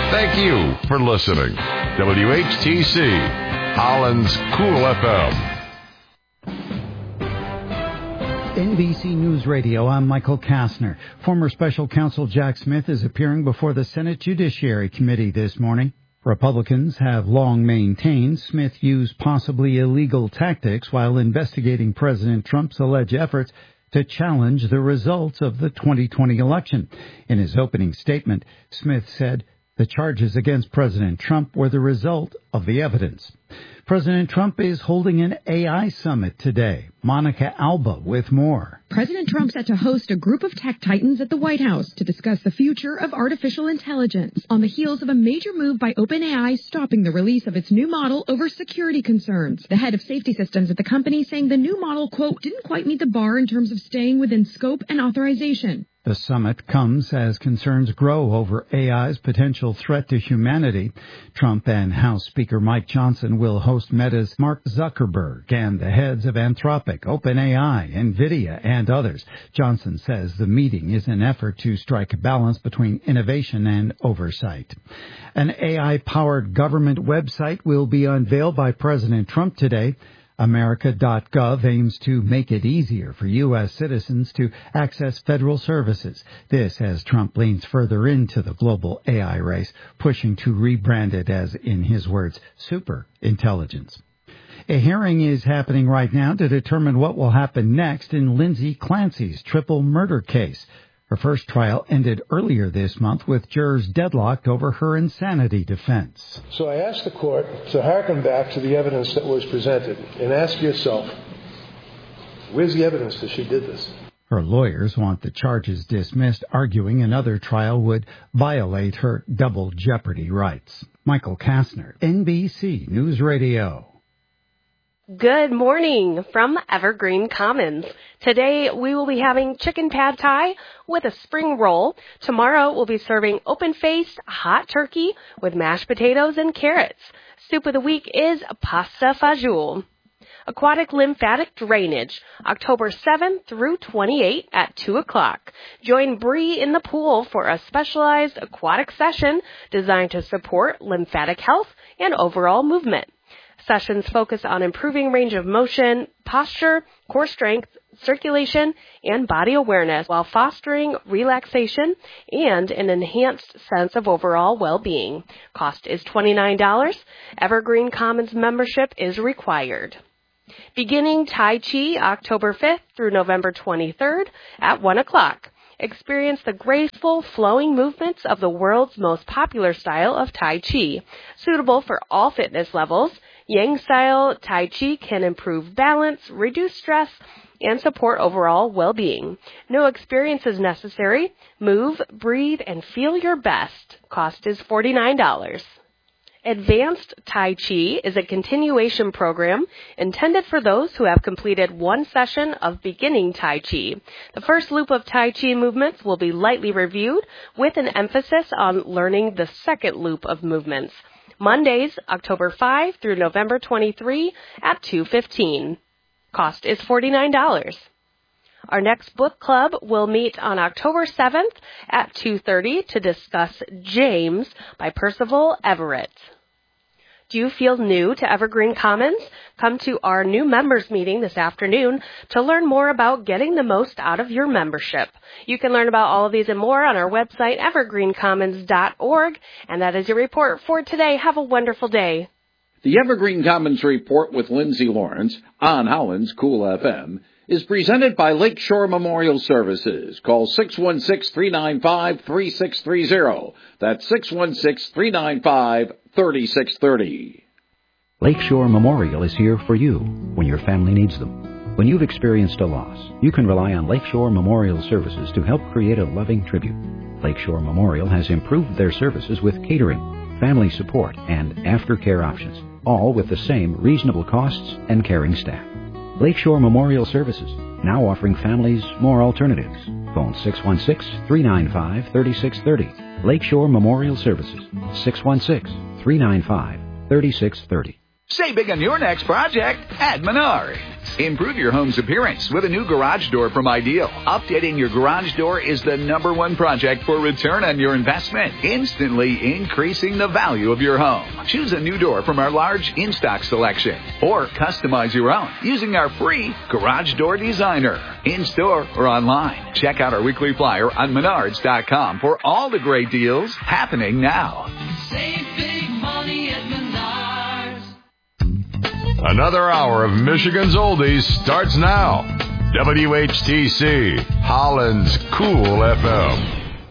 Thank you for listening. WHTC, Holland's Cool FM. NBC News Radio, I'm Michael Kastner. Former Special Counsel Jack Smith is appearing before the Senate Judiciary Committee this morning. Republicans have long maintained Smith used possibly illegal tactics while investigating President Trump's alleged efforts to challenge the results of the 2020 election. In his opening statement, Smith said the charges against President Trump were the result of the evidence. President Trump is holding an AI summit today. Monica Alba with more. President Trump set to host a group of tech titans at the White House to discuss the future of artificial intelligence on the heels of a major move by OpenAI stopping the release of its new model over security concerns. The head of safety systems at the company saying the new model, quote, didn't quite meet the bar in terms of staying within scope and authorization. The summit comes as concerns grow over AI's potential threat to humanity. Trump and House Speaker Mike Johnson will host Meta's Mark Zuckerberg and the heads of Anthropic, OpenAI, NVIDIA, and others. Johnson says the meeting is an effort to strike a balance between innovation and oversight. An AI-powered government website will be unveiled by President Trump today. America.gov aims to make it easier for U.S. citizens to access federal services. This as Trump leans further into the global AI race, pushing to rebrand it as, in his words, super intelligence. A hearing is happening right now to determine what will happen next in Lindsay Clancy's triple murder case. Her first trial ended earlier this month with jurors deadlocked over her insanity defense. So I asked the court to hearken back to the evidence that was presented and ask yourself, where's the evidence that she did this? Her lawyers want the charges dismissed, arguing another trial would violate her double jeopardy rights. Michael Kastner, NBC News Radio. Good morning from Evergreen Commons. Today we will be having chicken pad thai with a spring roll. Tomorrow we'll be serving open-faced hot turkey with mashed potatoes and carrots. Soup of the week is pasta fajoule. Aquatic lymphatic drainage, October 7th through 28th at 2 o'clock. Join Bree in the pool for a specialized aquatic session designed to support lymphatic health and overall movement. Sessions focus on improving range of motion, posture, core strength, circulation, and body awareness while fostering relaxation and an enhanced sense of overall well-being. Cost is $29. Evergreen Commons membership is required. Beginning Tai Chi October 5th through November 23rd at 1 o'clock. Experience the graceful, flowing movements of the world's most popular style of Tai Chi, suitable for all fitness levels. Yang-style Tai Chi can improve balance, reduce stress, and support overall well-being. No experience is necessary. Move, breathe, and feel your best. Cost is $49. Advanced Tai Chi is a continuation program intended for those who have completed one session of beginning Tai Chi. The first loop of Tai Chi movements will be lightly reviewed with an emphasis on learning the second loop of movements. Mondays, October 5 through November 23 at 2:15. Cost is $49. Our next book club will meet on October 7th at 2:30 to discuss James by Percival Everett. Do you feel new to Evergreen Commons? Come to our new members meeting this afternoon to learn more about getting the most out of your membership. You can learn about all of these and more on our website, evergreencommons.org. And that is your report for today. Have a wonderful day. The Evergreen Commons Report with Lindsay Lawrence on Holland's Cool FM is presented by Lakeshore Memorial Services. Call 616-395-3630. That's 616-395-3630. Lakeshore Memorial is here for you when your family needs them. When you've experienced a loss, you can rely on Lakeshore Memorial Services to help create a loving tribute. Lakeshore Memorial has improved their services with catering, family support, and aftercare options, all with the same reasonable costs and caring staff. Lakeshore Memorial Services, now offering families more alternatives. Phone 616-395-3630. Lakeshore Memorial Services, 616-395-3630. Save big on your next project at Menards. Improve your home's appearance with a new garage door from Ideal. Updating your garage door is the #1 project for return on your investment, instantly increasing the value of your home. Choose a new door from our large in-stock selection or customize your own using our free Garage Door Designer. In-store or online. Check out our weekly flyer on Menards.com for all the great deals happening now. Save big money at Menards. Another hour of Michigan's Oldies starts now. WHTC, Holland's Cool FM.